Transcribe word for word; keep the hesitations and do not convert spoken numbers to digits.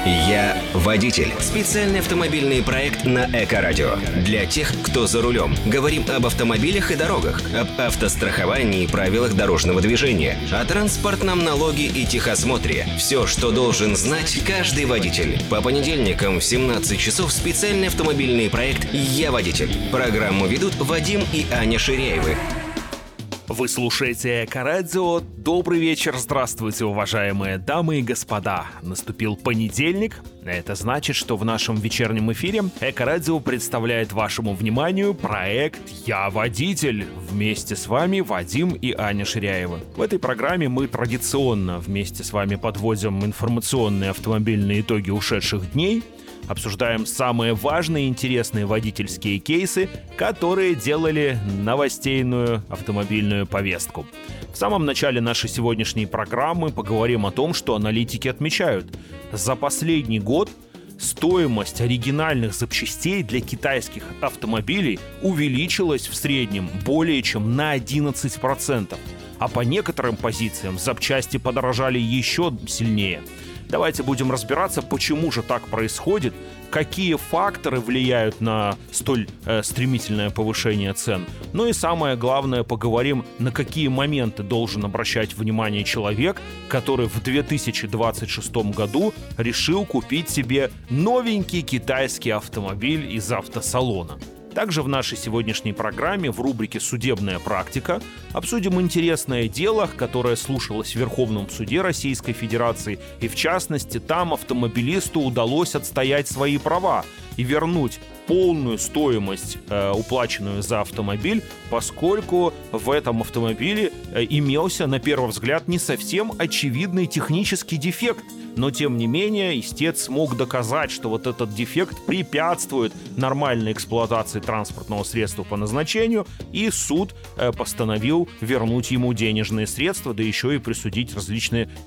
Я водитель. Специальный автомобильный проект на Эко-радио. Для тех, кто за рулем. Говорим об автомобилях и дорогах, об автостраховании и правилах дорожного движения, о транспортном налоге и техосмотре. Все, что должен знать каждый водитель. По понедельникам в семнадцать часов специальный автомобильный проект «Я водитель». Программу ведут Вадим и Аня Ширяевы. Вы слушаете Эко-радио. Добрый вечер, здравствуйте, уважаемые дамы и господа. Наступил понедельник. Это значит, что в нашем вечернем эфире Эко-радио представляет вашему вниманию проект «Я водитель». Вместе с вами Вадим и Аня Ширяева. В этой программе мы традиционно вместе с вами подводим информационные автомобильные итоги ушедших дней, обсуждаем самые важные и интересные водительские кейсы, которые делали новостейную автомобильную повестку. В самом начале нашей сегодняшней программы поговорим о том, что аналитики отмечают. За последний год стоимость оригинальных запчастей для китайских автомобилей увеличилась в среднем более чем на одиннадцать процентов, а по некоторым позициям запчасти подорожали еще сильнее. Давайте будем разбираться, почему же так происходит, какие факторы влияют на столь э, стремительное повышение цен. Ну и самое главное, поговорим, на какие моменты должен обращать внимание человек, который в две тысячи двадцать шестом году решил купить себе новенький китайский автомобиль из автосалона. Также в нашей сегодняшней программе в рубрике «Судебная практика» обсудим интересное дело, которое слушалось в Верховном суде Российской Федерации, и в частности там автомобилисту удалось отстоять свои права и вернуть полную стоимость, э, уплаченную за автомобиль, поскольку в этом автомобиле э, имелся, на первый взгляд, не совсем очевидный технический дефект. Но, тем не менее, истец смог доказать, что вот этот дефект препятствует нормальной эксплуатации транспортного средства по назначению, и суд э, постановил вернуть ему денежные средства, да еще и присудить различные